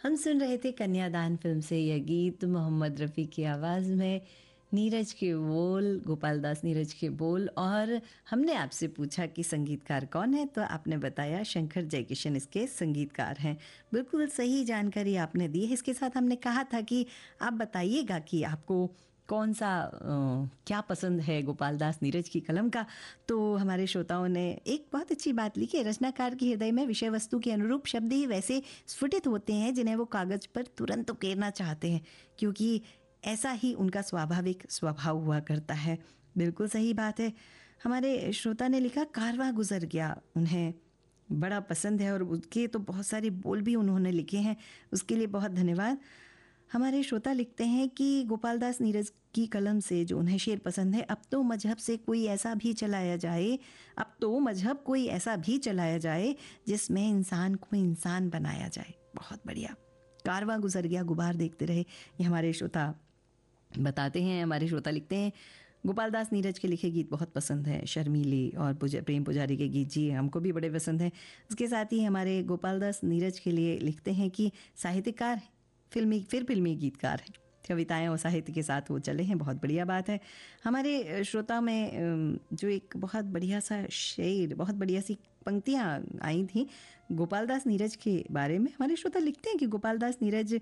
हम सुन रहे थे कन्यादान फिल्म से यह गीत मोहम्मद रफ़ी की आवाज़ में, नीरज के बोल, गोपाल दास नीरज के बोल। और हमने आपसे पूछा कि संगीतकार कौन है, तो आपने बताया शंकर जयकिशन इसके संगीतकार हैं। बिल्कुल सही जानकारी आपने दी है। इसके साथ हमने कहा था कि आप बताइएगा कि आपको कौन सा क्या पसंद है गोपाल दास नीरज की कलम का। तो हमारे श्रोताओं ने एक बहुत अच्छी बात लिखी है, रचनाकार के हृदय में विषय वस्तु के अनुरूप शब्द ही वैसे स्फुटित होते हैं जिन्हें वो कागज पर तुरंत उकेरना चाहते हैं, क्योंकि ऐसा ही उनका स्वाभाविक स्वभाव हुआ करता है। बिल्कुल सही बात है। हमारे श्रोता ने लिखा कारवां गुजर गया उन्हें बड़ा पसंद है, और उसके तो बहुत सारे बोल भी उन्होंने लिखे हैं, उसके लिए बहुत धन्यवाद। हमारे श्रोता लिखते हैं कि गोपाल दास नीरज की कलम से जो उन्हें शेर पसंद है, अब तो मजहब से कोई ऐसा भी चलाया जाए, अब तो मजहब कोई ऐसा भी चलाया जाए जिसमें इंसान को इंसान बनाया जाए। बहुत बढ़िया। कारवां गुजर गया गुबार देखते रहे, ये हमारे श्रोता बताते हैं। हमारे श्रोता लिखते हैं गोपाल दास नीरज के लिखे गीत बहुत पसंद है, शर्मीली और प्रेम पुजारी के गीत जी हमको भी बड़े पसंद हैं। उसके साथ ही हमारे गोपाल दास नीरज के लिए लिखते हैं कि साहित्यकार फिल्मी गीतकार हैं, कविताएं और साहित्य के साथ वो चले हैं, बहुत बढ़िया बात है। हमारे श्रोता में जो एक बहुत बढ़िया सा शेर, बहुत बढ़िया सी पंक्तियाँ आई थी गोपाल दास नीरज के बारे में। हमारे श्रोता लिखते हैं कि गोपाल दास नीरज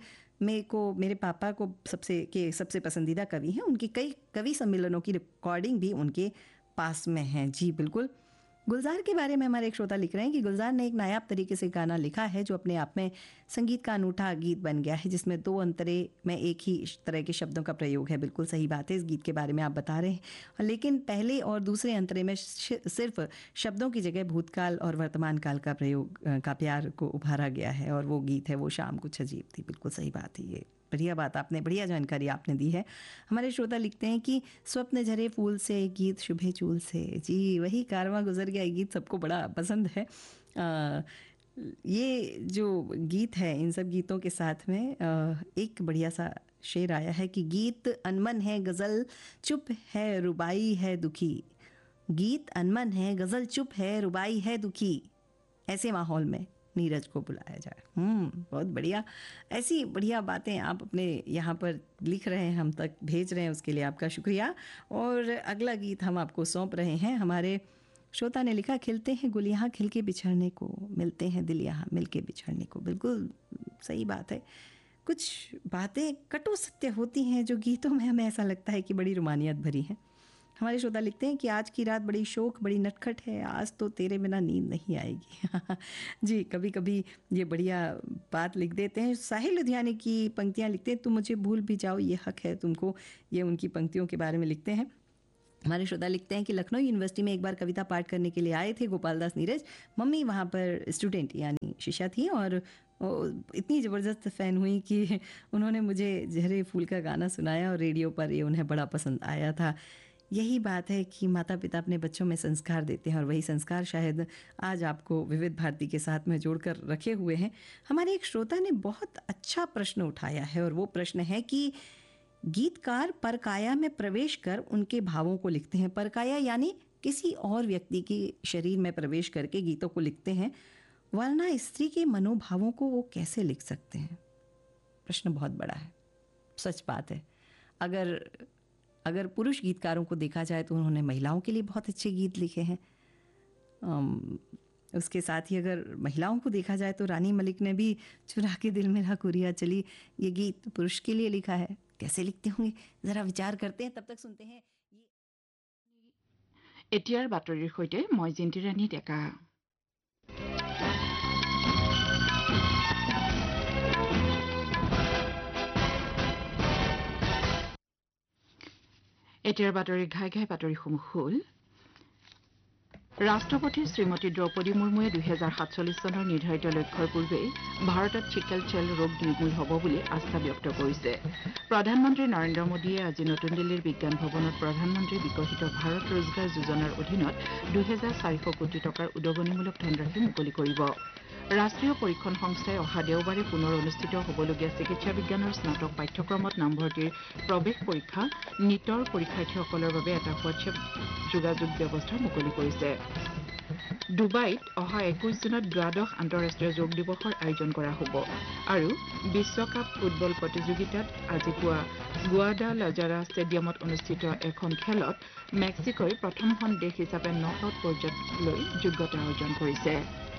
मेरे पापा को सबसे पसंदीदा कवि हैं। उनके कई कवि सम्मेलनों की रिकॉर्डिंग भी उनके पास में है। जी बिल्कुल। गुलजार के बारे में हमारे एक श्रोता लिख रहे हैं कि गुलजार ने एक नायाब तरीके से गाना लिखा है जो अपने आप में संगीत का अनूठा गीत बन गया है, जिसमें दो अंतरे में एक ही तरह के शब्दों का प्रयोग है। बिल्कुल सही बात है, इस गीत के बारे में आप बता रहे हैं। लेकिन पहले और दूसरे अंतरे में सिर्फ शब्दों की जगह भूतकाल और वर्तमान काल का प्रयोग का प्यार को उभारा गया है, और वो गीत है वो शाम कुछ अजीब थी। बिल्कुल सही बात है, ये बढ़िया बात आपने, बढ़िया जानकारी आपने दी है। हमारे श्रोता लिखते हैं कि स्वप्न झरे फूल से गीत शुभे चूल से, जी वही कारवां गुजर गया, गीत सबको बड़ा पसंद है। ये जो गीत है, इन सब गीतों के साथ में एक बढ़िया सा शेर आया है कि गीत अनमन है गज़ल चुप है रुबाई है दुखी, गीत अनमन है गज़ल चुप है रुबाई है दुखी, ऐसे माहौल में नीरज को बुलाया जाए। बहुत बढ़िया। ऐसी बढ़िया बातें आप अपने यहाँ पर लिख रहे हैं, हम तक भेज रहे हैं, उसके लिए आपका शुक्रिया। और अगला गीत हम आपको सौंप रहे हैं। हमारे श्रोता ने लिखा खिलते हैं गुल यहाँ खिल के बिछड़ने को, मिलते हैं दिल यहाँ मिल के बिछड़ने को। बिल्कुल सही बात है। कुछ बातें कटु सत्य होती हैं जो गीतों में हमें ऐसा लगता है कि बड़ी रुमानियत भरी हैं। हमारे श्रोता लिखते हैं कि आज की रात बड़ी शोक बड़ी नटखट है, आज तो तेरे बिना नींद नहीं आएगी। जी कभी कभी ये बढ़िया बात लिख देते हैं। साहिल लुधियाने की पंक्तियाँ लिखते हैं, तुम मुझे भूल भी जाओ ये हक है तुमको, ये उनकी पंक्तियों के बारे में लिखते हैं। हमारे श्रोता लिखते हैं कि लखनऊ यूनिवर्सिटी में एक बार कविता पाठ करने के लिए आए थे गोपाल दास नीरज। मम्मी वहाँ पर स्टूडेंट यानी शिष्या थी, और इतनी ज़बरदस्त फ़ैन हुई कि उन्होंने मुझे जहरे फूल का गाना सुनाया, और रेडियो पर ये उन्हें बड़ा पसंद आया था। यही बात है कि माता पिता अपने बच्चों में संस्कार देते हैं, और वही संस्कार शायद आज आपको विविध भारती के साथ में जोड़कर रखे हुए हैं। हमारे एक श्रोता ने बहुत अच्छा प्रश्न उठाया है, और वो प्रश्न है कि गीतकार परकाया में प्रवेश कर उनके भावों को लिखते हैं। परकाया यानी किसी और व्यक्ति के शरीर में प्रवेश करके गीतों को लिखते हैं, वरना स्त्री के मनोभावों को वो कैसे लिख सकते हैं? प्रश्न बहुत बड़ा है, सच बात है। अगर पुरुष गीतकारों को देखा जाए तो उन्होंने महिलाओं के लिए बहुत अच्छे गीत लिखे हैं। उसके साथ ही अगर महिलाओं को देखा जाए तो रानी मलिक ने भी चुरा के दिल मेरा कुरिया चली, ये गीत पुरुष के लिए लिखा है। कैसे लिखते होंगे जरा विचार करते हैं, तब तक सुनते हैं এতিয়াৰ বাতৰিৰ সৈতে মই জিন্তিৰাণী ডেকা। এতিয়াৰ বাতৰিৰ ঘাই বাতৰিসমূহ হ'ল ৰাষ্ট্ৰপতি শ্ৰীমতী দ্ৰৌপদী মুৰ্মুৱে 2047 চনৰ নিৰ্ধাৰিত লক্ষ্যৰ পূৰ্বেই ভাৰতত চিকেল চেল ৰোগ নিৰ্মূল হ'ব বুলি আস্থা ব্যক্ত কৰিছে। প্ৰধানমন্ত্ৰী নৰেন্দ্ৰ মোদীয়ে আজি নতুন দিল্লীৰ বিজ্ঞান ভৱনত প্ৰধানমন্ত্ৰী বিকশিত ভাৰত ৰোজগাৰ যোজনাৰ অধীনত 2400 কোটি টকাৰ উদগনিমূলক ধনৰাশি মুকলি কৰিব। ৰাষ্ট্ৰীয় পৰীক্ষণ সংস্থাই অহা দেওবাৰে পুনৰ অনুষ্ঠিত হ'বলগীয়া চিকিৎসা বিজ্ঞানৰ স্নাতক পাঠ্যক্ৰমত নামভৰ্তিৰ প্ৰৱেশ পৰীক্ষা নিটৰ পৰীক্ষাৰ্থীসকলৰ বাবে এটা হোৱাটছএপ যোগাযোগ ব্যৱস্থা মুকলি কৰিছে। ডুবাইত অহা 21 জুনত দ্বাদশ আন্তঃৰাষ্ট্ৰীয় যোগ দিৱসৰ আয়োজন কৰা হ'ব আৰু বিশ্বকাপ ফুটবল প্ৰতিযোগিতাত আজি পুৱা গুৱাডালাজাৰা ষ্টেডিয়ামত অনুষ্ঠিত এখন খেলত মেক্সিকোই প্ৰথমখন দেশ হিচাপে নকআউট পৰ্যায়লৈ যোগ্যতা অৰ্জন কৰিছে।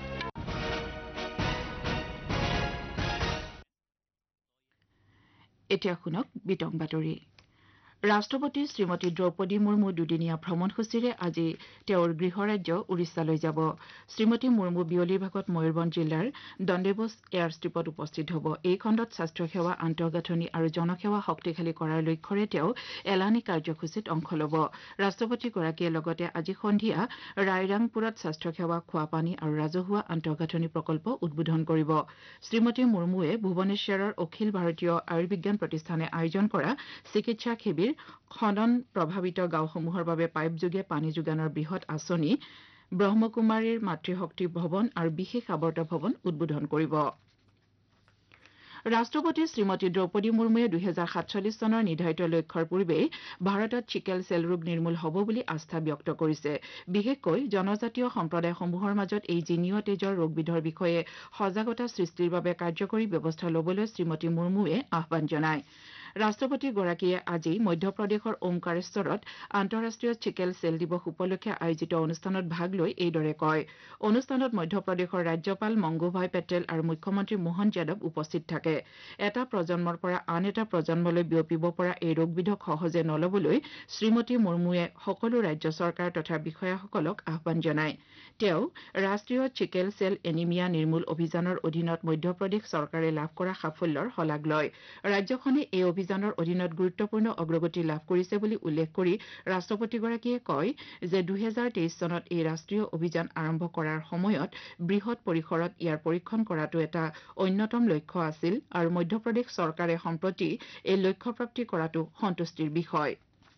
এতিয়া শুনক বিতং বাতৰি। ৰাষ্ট্ৰপতি শ্ৰীমতী দ্ৰৌপদী মুৰ্মু দুদিনীয়া ভ্ৰমণসূচীৰে আজি তেওঁৰ গৃহৰাজ্য উৰিষ্যালৈ যাব। শ্ৰীমতী মুৰ্মু বিয়লিৰ ভাগত ময়ূৰভঞ্জ জিলাৰ দণ্ডেবছ এয়াৰষ্ট্ৰীপত উপস্থিত হ'ব। এই খণ্ডত স্বাস্থ্যসেৱা, আন্তঃগাঁথনি আৰু জনসেৱা শক্তিশালী কৰাৰ লক্ষ্যৰে তেওঁ এলানি কাৰ্যসূচীত অংশ ল'ব। ৰাষ্ট্ৰপতিগৰাকীয়ে লগতে আজি সন্ধিয়া ৰায়ৰাংপুৰত স্বাস্থ্যসেৱা, খোৱাপানী আৰু ৰাজহুৱা আন্তঃগাঁথনি প্ৰকল্প উদ্বোধন কৰিব। শ্ৰীমতী মুৰ্মুৱে ভুৱনেশ্বৰৰ অখিল ভাৰতীয় আয়ুৰ্বিজ্ঞান প্ৰতিষ্ঠানে আয়োজন কৰা চিকিৎসা শিবিৰ খনন প্ৰভাৱিত গাঁওসমূহৰ বাবে পাইপযোগে পানী যোগানৰ বৃহৎ আঁচনি ব্ৰহ্মকুমাৰীৰ মাতৃশক্তি ভৱন আৰু বিশেষ আৱৰ্ত ভৱন উদ্বোধন কৰিব। ৰাষ্ট্ৰপতি শ্ৰীমতী দ্ৰৌপদী মুৰ্মুৱে 2047 চনৰ নিৰ্ধাৰিত লক্ষ্যৰ পূৰ্বেই ভাৰতত চিকেল চেল ৰোগ নিৰ্মূল হ'ব বুলি আস্থা ব্যক্ত কৰিছে। বিশেষকৈ জনজাতীয় সম্প্ৰদায়সমূহৰ মাজত এই জিনীয় তেজৰ ৰোগবিধৰ বিষয়ে সজাগতা সৃষ্টিৰ বাবে কাৰ্যকৰী ব্যৱস্থা ল'বলৈ শ্ৰীমতী মুৰ্মুৱে আহ্বান জনায়। ৰাষ্ট্ৰপতিগৰাকীয়ে আজি মধ্যপ্ৰদেশৰ ওমকাৰেশ্বৰত আন্তঃৰাষ্ট্ৰীয় চিকেল চেল দিৱস উপলক্ষে আয়োজিত অনুষ্ঠানত ভাগ লৈ এইদৰে কয়। অনুষ্ঠানত মধ্যপ্ৰদেশৰ ৰাজ্যপাল মংগুভাই পেটেল আৰু মুখ্যমন্ত্ৰী মোহন যাদৱ উপস্থিত থাকে। এটা প্ৰজন্মৰ পৰা আন এটা প্ৰজন্মলৈ বিয়পিব পৰা এই ৰোগবিধক সহজে নলবলৈ শ্ৰীমতী মুৰ্মুৱে সকলো ৰাজ্য চৰকাৰ তথা বিষয়াসকলক আহ্বান জনায়। তেওঁ ৰাষ্ট্ৰীয় চিকেল চেল এনিমিয়া নিৰ্মূল অভিযানৰ অধীনত মধ্যপ্ৰদেশ চৰকাৰে লাভ কৰা সাফল্যৰ শলাগ লয়। ৰাজ্যখনে এই অভিযানৰ অধীনত গুৰুত্বপূৰ্ণ অগ্ৰগতি লাভ কৰিছে বুলি উল্লেখ কৰি ৰাষ্ট্ৰপতিগৰাকীয়ে কয় যে 2023 চনত এই ৰাষ্ট্ৰীয় অভিযান আৰম্ভ কৰাৰ সময়ত বৃহৎ পৰিসৰত ইয়াৰ পৰীক্ষণ কৰাটো এটা অন্যতম লক্ষ্য আছিল আৰু মধ্যপ্ৰদেশ চৰকাৰে সম্প্ৰতি এই লক্ষ্যপ্ৰাপ্তি কৰাটো সন্তুষ্টিৰ বিষয়।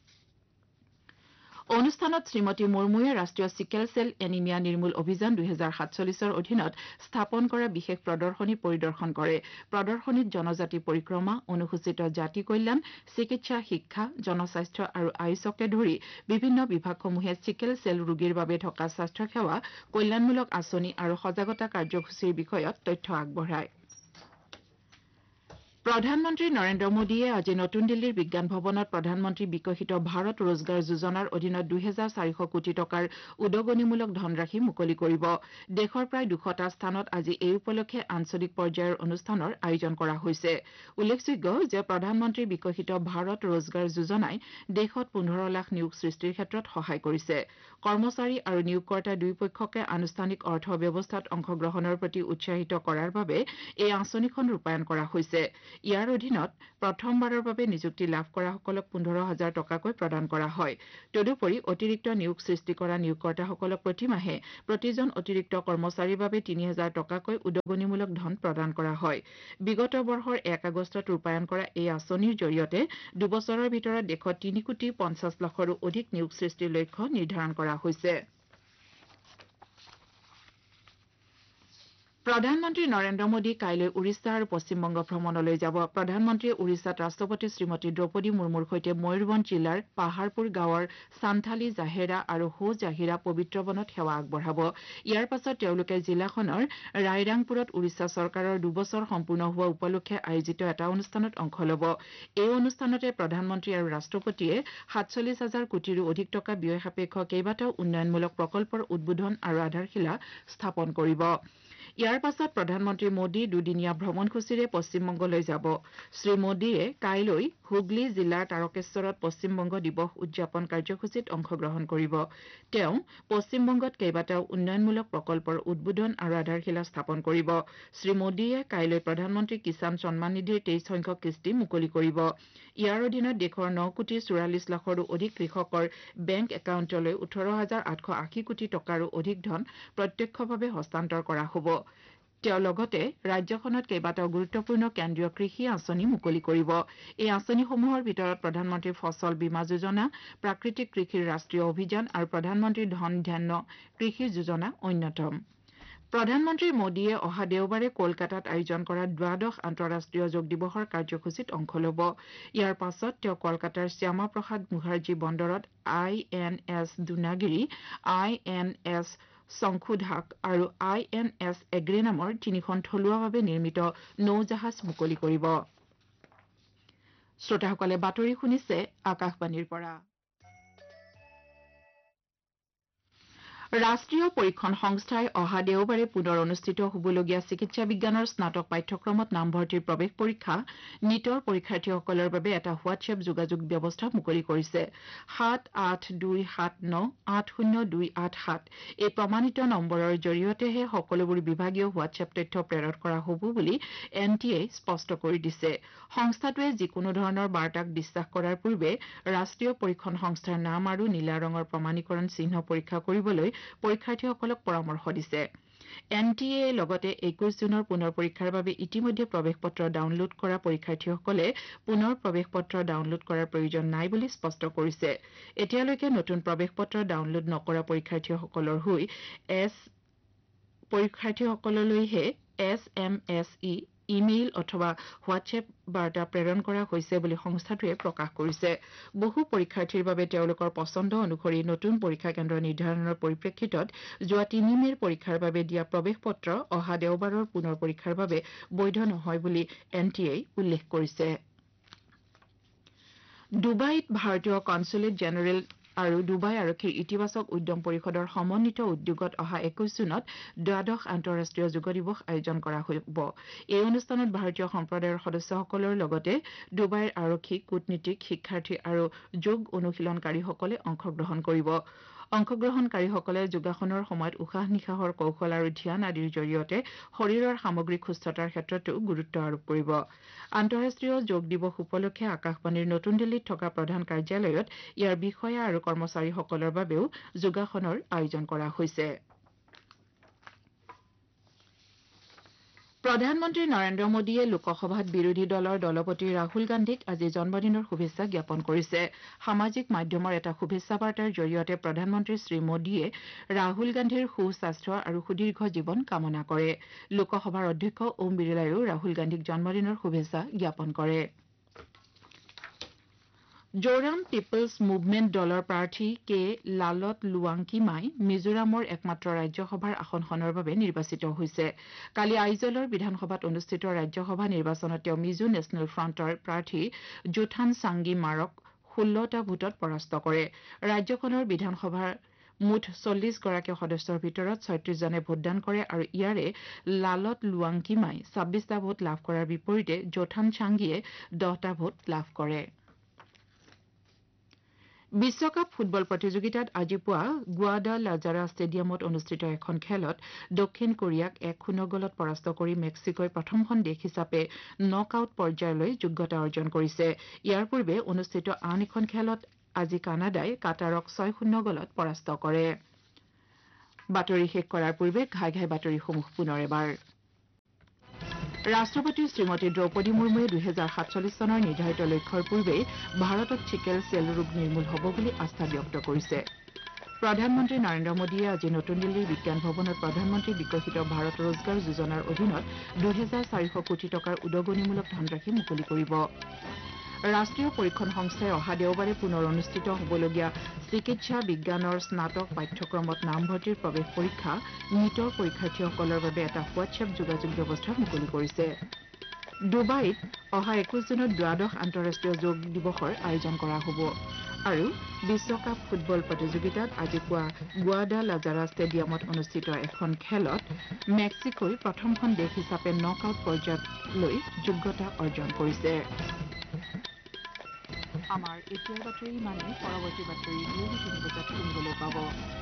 অনুষ্ঠানত শ্ৰীমতী মুৰ্মুৱে ৰাষ্ট্ৰীয় চিকেল চেল এনিমিয়া নিৰ্মূল অভিযান 2047ৰ অধীনত স্থাপন কৰা বিশেষ প্ৰদৰ্শনী পৰিদৰ্শন কৰে। প্ৰদৰ্শনীত জনজাতি পৰিক্ৰমা, অনুসূচিত জাতি কল্যাণ, চিকিৎসা, শিক্ষা, জনস্বাস্থ্য আৰু আয়ুষকে ধৰি বিভিন্ন বিভাগসমূহে চিকেল চেল ৰোগীৰ বাবে থকা স্বাস্থ্যসেৱা, কল্যাণমূলক আঁচনি আৰু সজাগতা কাৰ্যসূচীৰ বিষয়ত তথ্য আগবঢ়ায়। প্ৰধানমন্ত্ৰী নৰেন্দ্ৰ মোদীয়ে আজি নতুন দিল্লীৰ বিজ্ঞান ভৱনত প্ৰধানমন্ত্ৰী বিকশিত ভাৰত ৰোজগাৰ যোজনাৰ অধীনত 2400 কোটি টকাৰ উদগনিমূলক ধনৰাশি মুকলি কৰিব। দেশৰ প্ৰায় 200টা স্থানত আজি এই উপলক্ষে আঞ্চলিক পৰ্যায়ৰ অনুষ্ঠানৰ আয়োজন কৰা হৈছে। উল্লেখযোগ্য যে প্ৰধানমন্ত্ৰী বিকশিত ভাৰত ৰোজগাৰ যোজনাই দেশত 15 লাখ নিয়োগ সৃষ্টিৰ ক্ষেত্ৰত সহায় কৰিছে। কৰ্মচাৰী আৰু নিয়োগকৰ্তা দুয়োপক্ষকে আনুষ্ঠানিক অৰ্থ ব্যৱস্থাত অংশগ্ৰহণৰ প্ৰতি উৎসাহিত কৰাৰ বাবে এই আঁচনিখন ৰূপায়ণ কৰা হৈছে। ইয়াৰ অধীনত প্ৰথমবাৰৰ বাবে নিযুক্তি লাভ কৰাসকলক 15,000 টকাকৈ প্ৰদান কৰা হয়। তদুপৰি অতিৰিক্ত নিয়োগ সৃষ্টি কৰা নিয়োগকৰ্তাসকলক প্ৰতিমাহে প্ৰতিজন অতিৰিক্ত কৰ্মচাৰীৰ বাবে 3,000 টকাকৈ উদগনিমূলক ধন প্ৰদান কৰা হয়। বিগত বৰ্ষৰ 1 আগষ্টত ৰূপায়ণ কৰা এই আঁচনিৰ জৰিয়তে দুবছৰৰ ভিতৰত দেশত 3,50 লাখৰো অধিক নিয়োগ সৃষ্টিৰ লক্ষ্য নিৰ্ধাৰণ কৰা হৈছে। প্ৰধানমন্ত্ৰী নৰেন্দ্ৰ মোদী কাইলৈ উৰিষ্যা আৰু পশ্চিমবংগ ভ্ৰমণলৈ যাব। প্ৰধানমন্ত্ৰীয়ে উৰিষ্যাত ৰাষ্ট্ৰপতি শ্ৰীমতী দ্ৰৌপদী মুৰ্মুৰ সৈতে ময়ূৰভঞ্জ জিলাৰ পাহাৰপুৰ গাঁৱৰ চান্থালী জাহেৰা আৰু হো জাহিৰা পবিত্ৰ বনত সেৱা আগবঢ়াব। ইয়াৰ পাছত তেওঁলোকে জিলাখনৰ ৰায়ৰাংপুৰত উৰিষ্যা চৰকাৰৰ 2 বছৰ সম্পূৰ্ণ হোৱা উপলক্ষে আয়োজিত এটা অনুষ্ঠানত অংশ ল'ব। এই অনুষ্ঠানতে প্ৰধানমন্ত্ৰী আৰু ৰাষ্ট্ৰপতিয়ে 47,000 কোটিৰো অধিক টকা ব্যয় সাপেক্ষ কেইবাটাও উন্নয়নমূলক প্ৰকল্পৰ উদ্বোধন আৰু আধাৰশিলা স্থাপন কৰিব। ইয়াৰ পাছত প্ৰধানমন্ত্ৰী মোদী দুদিনীয়া ভ্ৰমণসূচীৰে পশ্চিমবংগলৈ যাব। শ্ৰীমোদীয়ে কাইলৈ হুগলী জিলাৰ তাৰকেশ্বৰত পশ্চিমবংগ দিৱস উদযাপন কাৰ্যসূচীত অংশগ্ৰহণ কৰিব। তেওঁ পশ্চিমবংগত কেইবাটাও উন্নয়নমূলক প্ৰকল্পৰ উদ্বোধন আৰু আধাৰশিলা স্থাপন কৰিব। শ্ৰীমোদীয়ে কাইলৈ প্ৰধানমন্ত্ৰী কিষাণ সন্মান নিধিৰ 23 সংখ্যক কিস্তি মুকলি কৰিব। ইয়াৰ অধীনত দেশৰ 9,44 লাখৰো অধিক কৃষকৰ বেংক একাউণ্টলৈ 18,880 কোটি টকাৰো অধিক ধন প্ৰত্যক্ষভাৱে হস্তান্তৰ কৰা হ'ব। তেওঁ লগতে ৰাজ্যখনত কেইবাটাও গুৰুত্বপূৰ্ণ কেন্দ্ৰীয় কৃষি আঁচনি মুকলি কৰিব। এই আঁচনিসমূহৰ ভিতৰত প্ৰধানমন্ত্ৰী ফচল বীমা যোজনা, প্ৰাকৃতিক কৃষিৰ ৰাষ্ট্ৰীয় অভিযান আৰু প্ৰধানমন্ত্ৰী ধন ধান্য কৃষি যোজনা অন্যতম। প্ৰধানমন্ত্ৰী মোদীয়ে অহা দেওবাৰে কলকাতাত আয়োজন কৰা দ্বাদশ আন্তঃৰাষ্ট্ৰীয় যোগ দিৱসৰ কাৰ্যসূচীত অংশ ল'ব। ইয়াৰ পাছত তেওঁ কলকাতাৰ শ্যামাপ্ৰসাদ মুখাৰ্জী বন্দৰত INS দুনাগিৰি, INS শংখুধাক আৰু INS এগ্ৰে নামৰ তিনিখন থলুৱাভাৱে নিৰ্মিত নৌজাহাজ মুকলি কৰিব। শ্ৰোতাসকলে বাতৰি শুনিছে আকাশবাণীৰ পৰা। ৰাষ্ট্ৰীয় পৰীক্ষণ সংস্থাই অহা দেওবাৰে পুনৰ অনুষ্ঠিত হ'বলগীয়া চিকিৎসা বিজ্ঞানৰ স্নাতক পাঠ্যক্ৰমত নামভৰ্তিৰ প্ৰৱেশ পৰীক্ষা নিটৰ পৰীক্ষাৰ্থীসকলৰ বাবে এটা হোৱাটছএপ যোগাযোগ ব্যৱস্থা মুকলি কৰিছে। 782798028 এই প্ৰমাণিত নম্বৰৰ জৰিয়তেহে সকলোবোৰ বিভাগীয় হোৱাটছএপ তথ্য প্ৰেৰণ কৰা হ'ব বুলি NTA স্পষ্ট কৰি দিছে। সংস্থাটোৱে যিকোনো ধৰণৰ বাৰ্তাক বিশ্বাস কৰাৰ পূৰ্বে ৰাষ্ট্ৰীয় পৰীক্ষণ সংস্থাৰ নাম আৰু নীলা ৰঙৰ প্ৰমাণীকৰণ চিহ্ন পৰীক্ষা কৰিবলৈ পৰীক্ষাৰ্থীসকলক পৰামৰ্শ দিছে। NTA লগতে 21 জুনৰ পুনৰ পৰীক্ষাৰ বাবে ইতিমধ্যে প্ৰৱেশ পত্ৰ ডাউনলোড কৰা পৰীক্ষাৰ্থীসকলে পুনৰ প্ৰৱেশ পত্ৰ ডাউনলোড কৰাৰ প্ৰয়োজন নাই বুলি স্পষ্ট কৰিছে। এতিয়ালৈকে নতুন প্ৰৱেশ পত্ৰ ডাউনলোড নকৰা পৰীক্ষাৰ্থীসকললৈহে SMS ইমেইল অথবা হোৱাটছএপ বাৰ্তা প্ৰেৰণ কৰা হৈছে বুলি সংস্থাটোৱে প্ৰকাশ কৰিছে। বহু পৰীক্ষাৰ্থীৰ বাবে তেওঁলোকৰ পচন্দ অনুসৰি নতুন পৰীক্ষা কেন্দ্ৰ নিৰ্ধাৰণৰ পৰিপ্ৰেক্ষিতত যোৱা 3 মেৰ পৰীক্ষাৰ বাবে দিয়া প্ৰৱেশ পত্ৰ অহা দেওবাৰৰ পুনৰ পৰীক্ষাৰ বাবে বৈধ নহয় বুলি NTA উল্লেখ কৰিছে। ডুবাইত ভাৰতীয় কনচুলেট জেনেৰেল আৰু ডুবাই আৰক্ষীৰ ইতিবাচক উদ্যম পৰিষদৰ সমন্বিত উদ্যোগত অহা 21 জুনত দ্বাদশ আন্তঃৰাষ্ট্ৰীয় যোগ দিৱস আয়োজন কৰা হ'ব। এই অনুষ্ঠানত ভাৰতীয় সম্প্ৰদায়ৰ সদস্যসকলৰ লগতে ডুবাইৰ আৰক্ষী, কূটনীতিক, শিক্ষাৰ্থী আৰু যোগ অনুশীলনকাৰীসকলে অংশগ্ৰহণ কৰিব। অংশগ্ৰহণকাৰীসকলে যোগাসনৰ সময়ত উশাহ-নিশাহৰ কৌশল আৰু ধ্যান আদিৰ জৰিয়তে শৰীৰৰ সামগ্ৰিক সুস্থতাৰ ক্ষেত্ৰতো গুৰুত্ব আৰোপ কৰিব। আন্তঃৰাষ্ট্ৰীয় যোগ দিৱস উপলক্ষে আকাশবাণীৰ নতুন দিল্লীত থকা প্ৰধান কাৰ্যালয়ত ইয়াৰ বিষয়া আৰু কৰ্মচাৰীসকলৰ বাবেও যোগাসনৰ আয়োজন কৰা হৈছে। প্ৰধানমন্ত্ৰী নৰেন্দ্ৰ মোদীয়ে লোকসভাত বিৰোধী দলৰ দলপতি ৰাহুল গান্ধীক আজি জন্মদিনৰ শুভেচ্ছা জ্ঞাপন কৰিছে। সামাজিক মাধ্যমৰ এটা শুভেচ্ছা বাৰ্তাৰ জৰিয়তে প্ৰধানমন্ত্ৰী শ্ৰী মোদীয়ে ৰাহুল গান্ধীৰ সুস্বাস্থ্য আৰু সুদীৰ্ঘ জীৱন কামনা কৰে। লোকসভাৰ অধ্যক্ষ ওম বিৰলাইও ৰাহুল গান্ধীক জন্মদিনৰ শুভেচ্ছা জ্ঞাপন কৰে। জোৰাম পিপলছ মুভমেণ্ট দলৰ প্ৰাৰ্থী কে লালত লুৱাংকিমাই মিজোৰামৰ একমাত্ৰ ৰাজ্যসভাৰ আসনখনৰ বাবে নিৰ্বাচিত হৈছে। কালি আইজলৰ বিধানসভাত অনুষ্ঠিত ৰাজ্যসভা নিৰ্বাচনত তেওঁ মিজো নেচনেল ফ্ৰণ্টৰ প্ৰাৰ্থী জোথান চাংগী মাৰক 16টা ভোটত পৰাস্ত কৰে। ৰাজ্যখনৰ বিধানসভাৰ মুঠ 40 গৰাকী সদস্যৰ ভিতৰত 36 জনে ভোটদান কৰে আৰু ইয়াৰে লালত লুৱাংকিমাই 26টা ভোট লাভ কৰাৰ বিপৰীতে জোথান চাংগীয়ে 10টা ভোট লাভ কৰে। বিশ্বকাপ ফুটবল প্ৰতিযোগিতাত আজি পুৱা গুৱাডালাজাৰা ষ্টেডিয়ামত অনুষ্ঠিত এখন খেলত দক্ষিণ কোৰিয়াক 1-0 গলত পৰাস্ত কৰি মেক্সিকোই প্ৰথমখন দেশ হিচাপে নক আউট পৰ্যায়লৈ যোগ্যতা অৰ্জন কৰিছে। ইয়াৰ পূৰ্বে অনুষ্ঠিত আন এখন খেলত আজি কানাডাই কাটাৰক 6-0 গলত পৰাস্ত কৰে। বাতৰি শেষ কৰাৰ পূৰ্বে ঘাই ঘাই বাতৰিসমূহ পুনৰ এবাৰ। ৰাষ্ট্ৰপতি শ্ৰীমতী দ্ৰৌপদী মুৰ্মুৱে 2047 চনৰ নিৰ্ধাৰিত লক্ষ্যৰ পূৰ্বেই ভাৰতত চিকেল চেল ৰোগ নিৰ্মূল হ'ব বুলি আস্থা ব্যক্ত কৰিছে। প্ৰধানমন্ত্ৰী নৰেন্দ্ৰ মোদীয়ে আজি নতুন দিল্লীৰ বিজ্ঞান ভৱনত প্ৰধানমন্ত্ৰী বিকশিত ভাৰত ৰোজগাৰ যোজনাৰ অধীনত 2400 কোটি টকাৰ উদগনিমূলক ধনৰাশি মুকলি কৰিব। ৰাষ্ট্ৰীয় পৰীক্ষণ সংস্থাই অহা দেওবাৰে পুনৰ অনুষ্ঠিত হ'বলগীয়া চিকিৎসা বিজ্ঞানৰ স্নাতক পাঠ্যক্ৰমত নামভৰ্তিৰ প্ৰৱেশ পৰীক্ষা নিটৰ পৰীক্ষাৰ্থীসকলৰ বাবে এটা হোৱাটছএপ যোগাযোগ ব্যৱস্থা মুকলি কৰিছে। ডুবাইত অহা 21 জুনত দ্বাদশ আন্তঃৰাষ্ট্ৰীয় যোগ দিৱসৰ আয়োজন কৰা হ'ব আৰু বিশ্বকাপ ফুটবল প্ৰতিযোগিতাত আজি পুৱা গুৱাডালাজাৰা ষ্টেডিয়ামত অনুষ্ঠিত এখন খেলত মেক্সিকোই প্ৰথমখন দেশ হিচাপে নক আউট পৰ্যায়লৈ যোগ্যতা অৰ্জন কৰিছে। আমাৰ এতিয়াৰ বাতৰি ইমানেই। পৰৱৰ্তী বাতৰি নিউজ 3 বজাত শুনিবলৈ পাব।